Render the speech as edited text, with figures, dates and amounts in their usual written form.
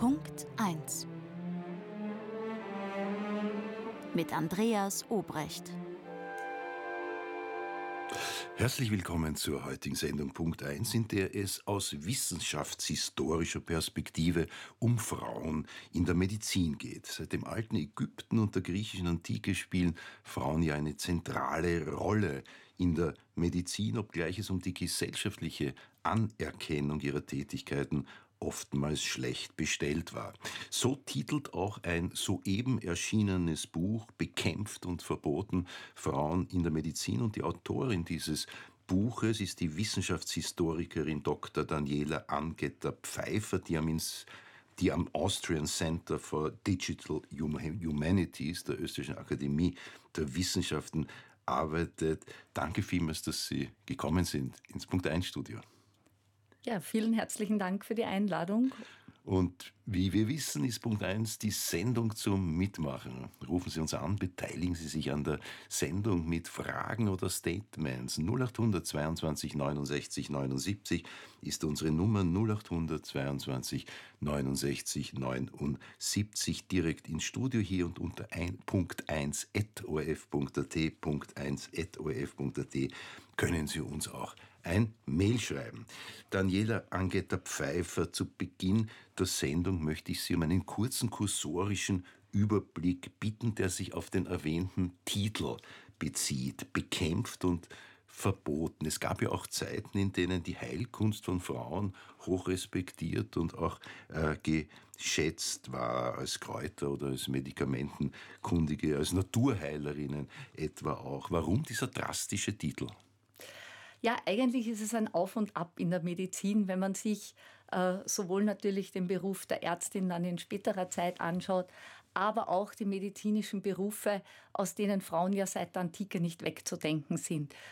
Punkt 1 mit Andreas Obrecht. Herzlich willkommen zur heutigen Sendung Punkt 1, in der es aus wissenschaftshistorischer Perspektive um Frauen in der Medizin geht. Seit dem alten Ägypten und der griechischen Antike spielen Frauen ja eine zentrale Rolle in der Medizin, obgleich es um die gesellschaftliche Anerkennung ihrer Tätigkeiten oftmals schlecht bestellt war. So titelt auch ein soeben erschienenes Buch Bekämpft und verboten Frauen in der Medizin, und die Autorin dieses Buches ist die Wissenschaftshistorikerin Dr. Daniela Angeter-Pfeiffer, die am Austrian Center for Digital Humanities der Österreichischen Akademie der Wissenschaften arbeitet. Danke vielmals, dass Sie gekommen sind ins Punkt 1 Studio. Ja, vielen herzlichen Dank für die Einladung. Und wie wir wissen, ist Punkt 1 die Sendung zum Mitmachen. Rufen Sie uns an, beteiligen Sie sich an der Sendung mit Fragen oder Statements. 0800 22 69 79 ist unsere Nummer, 0800 22 69 79, direkt ins Studio hier und unter Punkt 1@orf.at, Punkt 1@orf.at können Sie uns auch ein Mail schreiben. Daniela Angeter-Pfeiffer, zu Beginn der Sendung möchte ich Sie um einen kurzen kursorischen Überblick bitten, der sich auf den erwähnten Titel bezieht: Bekämpft und verboten. Es gab ja auch Zeiten, in denen die Heilkunst von Frauen hoch respektiert und auch geschätzt war, als Kräuter- oder als Medikamentenkundige, als Naturheilerinnen etwa auch. Warum dieser drastische Titel? Ja, eigentlich ist es ein Auf und Ab in der Medizin, wenn man sich sowohl natürlich den Beruf der Ärztin dann in späterer Zeit anschaut, aber auch die medizinischen Berufe, aus denen Frauen ja seit der Antike nicht wegzudenken sind.